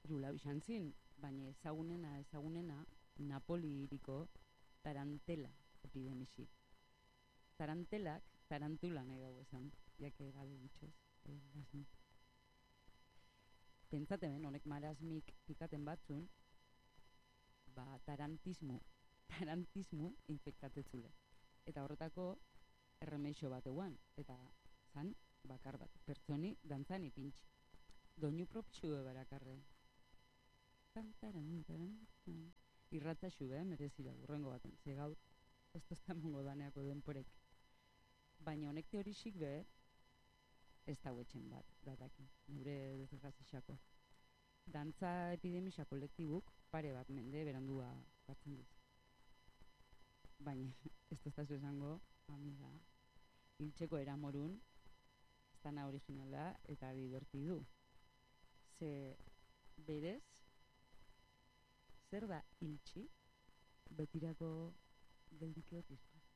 Rulau izan zin, baina ezagunena Napoli hiriko tarantela epidemisi. Tarantelak, tarantula nahi dago esan, jake gabe bitxoz. Pentsate ben, honek marasmik pikaten batzun, tarantismo infektatetzule. Eta horretako erremeixo bat eguan, eta zan bakar bat, pertsoni dantzani pintxi. Doinu propxu barakarre. Irratzaxu merezira burrengo baten, ze gaur, ez tozta mongo daneako denporek. Baina honek teorixik ez da huetxen bat, datakin, nure desgazixako. Dantza epidemisa kolektibuk pare bat mende berandua batzen duz. Baina, ez toztazu esango, amiga, hiltzeko eramorun, ez dana originala eta divertidu. Ze berez, zer da hiltzi betirako geldike otizpa?